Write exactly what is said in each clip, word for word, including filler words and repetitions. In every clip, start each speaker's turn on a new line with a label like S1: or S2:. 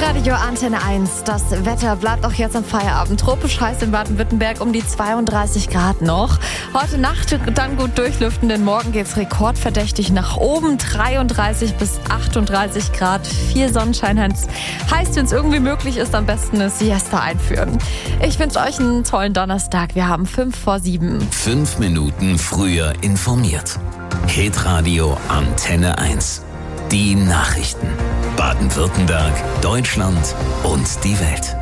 S1: Hitradio Antenne eins. Das Wetter bleibt auch jetzt am Feierabend. Tropisch heiß in Baden-Württemberg, um die zweiunddreißig Grad noch. Heute Nacht dann gut durchlüften, denn morgen geht's rekordverdächtig nach oben. dreiunddreißig bis achtunddreißig Grad. Viel Sonnenschein heißt, wenn es irgendwie möglich ist, am besten eine Siesta einführen. Ich wünsche euch einen tollen Donnerstag. Wir haben fünf vor sieben.
S2: Fünf Minuten früher informiert. Hitradio Antenne eins. Die Nachrichten. Baden-Württemberg, Deutschland und die Welt.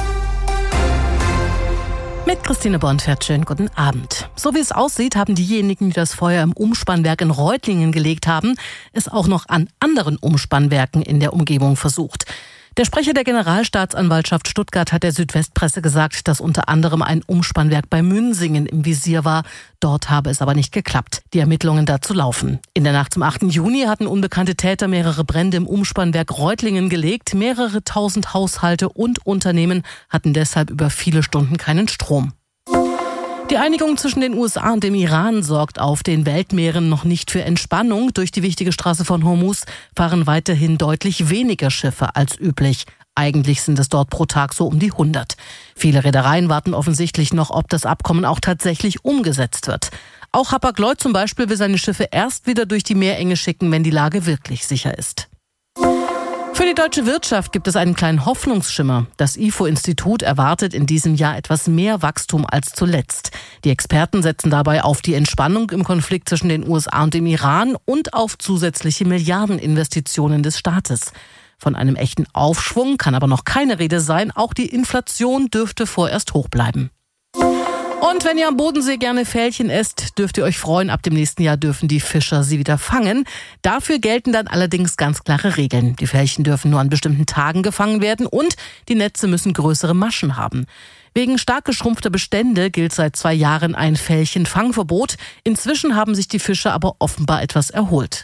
S3: Mit Christine Bonfert, schönen guten Abend. So wie es aussieht, haben diejenigen, die das Feuer im Umspannwerk in Reutlingen gelegt haben, es auch noch an anderen Umspannwerken in der Umgebung versucht. Der Sprecher der Generalstaatsanwaltschaft Stuttgart hat der Südwestpresse gesagt, dass unter anderem ein Umspannwerk bei Münsingen im Visier war. Dort habe es aber nicht geklappt. Die Ermittlungen dazu laufen. In der Nacht zum achten Juni hatten unbekannte Täter mehrere Brände im Umspannwerk Reutlingen gelegt. Mehrere tausend Haushalte und Unternehmen hatten deshalb über viele Stunden keinen Strom. Die Einigung zwischen den U S A und dem Iran sorgt auf den Weltmeeren noch nicht für Entspannung. Durch die wichtige Straße von Hormuz fahren weiterhin deutlich weniger Schiffe als üblich. Eigentlich sind es dort pro Tag so um die hundert. Viele Reedereien warten offensichtlich noch, ob das Abkommen auch tatsächlich umgesetzt wird. Auch Hapag-Lloyd zum Beispiel will seine Schiffe erst wieder durch die Meerenge schicken, wenn die Lage wirklich sicher ist. Für die deutsche Wirtschaft gibt es einen kleinen Hoffnungsschimmer. Das I F O-Institut erwartet in diesem Jahr etwas mehr Wachstum als zuletzt. Die Experten setzen dabei auf die Entspannung im Konflikt zwischen den U S A und dem Iran und auf zusätzliche Milliardeninvestitionen des Staates. Von einem echten Aufschwung kann aber noch keine Rede sein. Auch die Inflation dürfte vorerst hoch bleiben. Und wenn ihr am Bodensee gerne Fällchen esst, dürft ihr euch freuen, ab dem nächsten Jahr dürfen die Fischer sie wieder fangen. Dafür gelten dann allerdings ganz klare Regeln. Die Fällchen dürfen nur an bestimmten Tagen gefangen werden und die Netze müssen größere Maschen haben. Wegen stark geschrumpfter Bestände gilt seit zwei Jahren ein Fällchenfangverbot. Inzwischen haben sich die Fischer aber offenbar etwas erholt.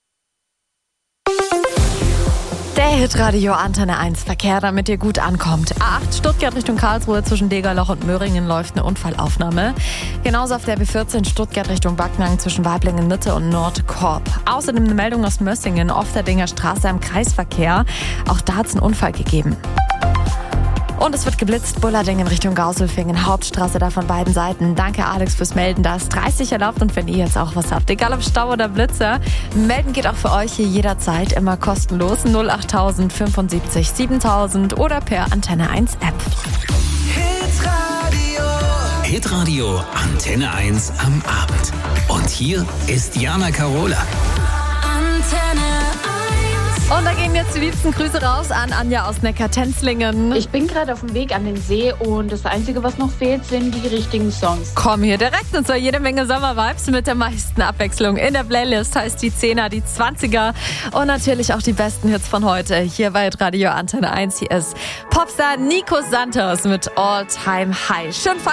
S1: Der Hitradio Antenne eins Verkehr, damit ihr gut ankommt. A acht Stuttgart Richtung Karlsruhe zwischen Degerloch und Möhringen läuft eine Unfallaufnahme. Genauso auf der B vierzehn Stuttgart Richtung Backnang zwischen Waiblingen Mitte und Nordkorb. Außerdem eine Meldung aus Mössingen, Ofterdinger Straße im Kreisverkehr. Auch da hat es einen Unfall gegeben. Und es wird geblitzt, Bullerding in Richtung Gauselfingen, Hauptstraße da von beiden Seiten. Danke Alex fürs Melden, da ist dreißig erlaubt und wenn ihr jetzt auch was habt, egal ob Stau oder Blitzer, melden geht auch für euch hier jederzeit, immer kostenlos, null acht tausend fünfundsiebzig siebentausend oder per Antenne eins App.
S2: Hitradio. Hitradio Antenne eins am Abend. Und hier ist Jana Karola.
S1: Antenne Und da gehen jetzt die liebsten Grüße raus an Anja aus Neckar-Tenzlingen.
S4: Ich bin gerade auf dem Weg an den See und das Einzige, was noch fehlt, sind die richtigen Songs.
S1: Komm hier direkt und zwar jede Menge Sommer-Vibes mit der meisten Abwechslung. In der Playlist heißt die Zehner, die Zwanziger und natürlich auch die besten Hits von heute. Hier bei Radio Antenne eins. Hier ist Popstar Nico Santos mit All Time High. Schön